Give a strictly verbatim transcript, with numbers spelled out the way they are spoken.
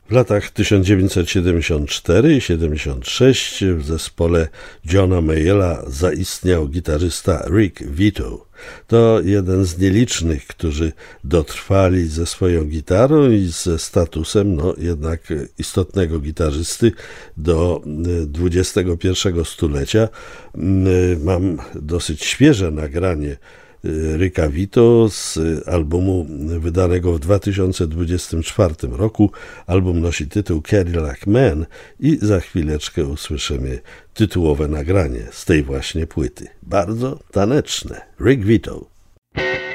W latach tysiąc dziewięćset siedemdziesiąt cztery i siedemdziesiąt sześć w zespole Johna Mayalla zaistniał gitarzysta Rick Vito. To jeden z nielicznych, którzy dotrwali ze swoją gitarą i ze statusem no, jednak istotnego gitarzysty do dwudziestego pierwszego stulecia. Mam dosyć świeże nagranie Ricka Vito z albumu wydanego w dwa tysiące dwudziestym czwartym roku. Album nosi tytuł Cadillac Man i za chwileczkę usłyszymy tytułowe nagranie z tej właśnie płyty. Bardzo taneczne. Rick Vito.